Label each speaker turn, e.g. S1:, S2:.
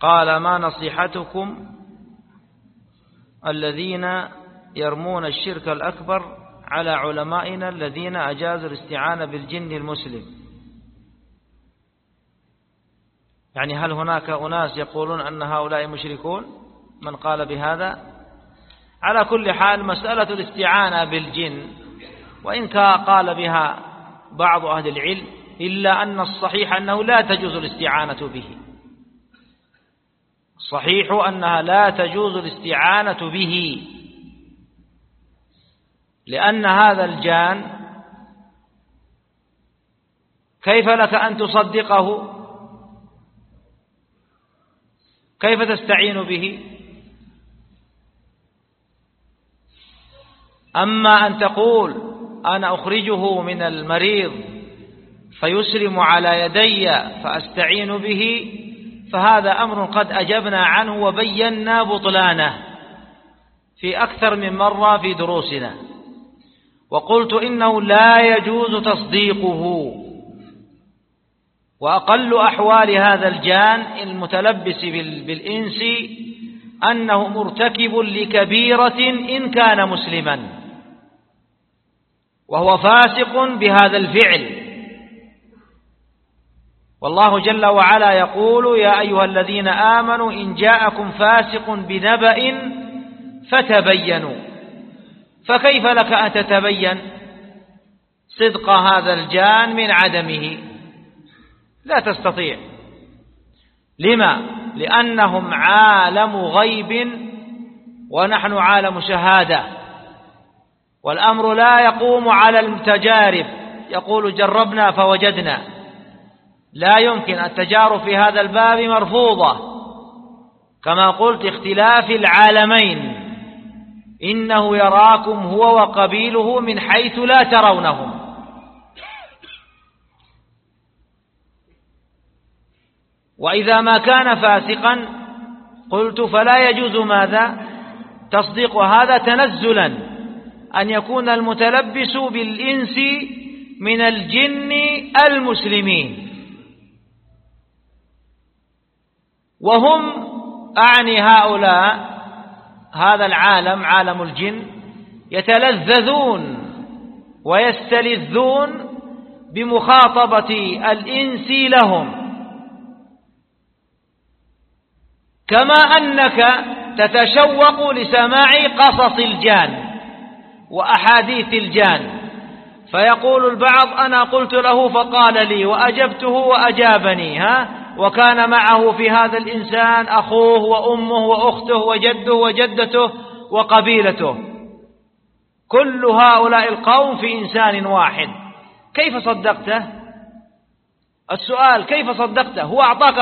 S1: قال: ما نصيحتكم الذين يرمون الشرك الأكبر على علمائنا الذين أجازوا الاستعانة بالجن المسلم؟ يعني هل هناك أناس يقولون أن هؤلاء مشركون من قال بهذا؟ على كل حال مسألة الاستعانة بالجن وإن قال بها بعض أهل العلم إلا أن الصحيح أنه لا تجوز الاستعانة به. صحيح أنها لا تجوز الاستعانة به، لأن هذا الجان كيف لك أن تصدقه؟ كيف تستعين به؟ أما أن تقول أنا أخرجه من المريض فيسلم على يدي فأستعين به، فهذا أمر قد أجبنا عنه وبينا بطلانه في أكثر من مرة في دروسنا، وقلت إنه لا يجوز تصديقه. وأقل أحوال هذا الجان المتلبس بالإنس أنه مرتكب لكبيرة إن كان مسلما، وهو فاسق بهذا الفعل. والله جل وعلا يقول: يا أيها الذين آمنوا إن جاءكم فاسق بنبأ فتبينوا. فكيف لك أن تتبين صدق هذا الجان من عدمه؟ لا تستطيع. لما؟ لأنهم عالم غيب ونحن عالم شهادة، والأمر لا يقوم على التجارب. يقول جربنا فوجدنا. لا يمكن، التجارب في هذا الباب مرفوضة. كما قلت اختلاف العالمين، إنه يراكم هو وقبيله من حيث لا ترونهم. وإذا ما كان فاسقا قلت فلا يجوز ماذا؟ تصديق هذا تنزلا أن يكون المتلبس بالإنس من الجن المسلمين، وهم أعني هؤلاء هذا العالم عالم الجن يتلذذون ويستلذون بمخاطبة الإنس لهم، كما أنك تتشوق لسماع قصص الجان وأحاديث الجان. فيقول البعض: أنا قلت له فقال لي وأجبته وأجابني، وكان معه في هذا الإنسان أخوه وأمه وأخته وجده وجدته وقبيلته، كل هؤلاء القوم في إنسان واحد. كيف صدقته؟ السؤال: كيف صدقته؟ هو أعطاك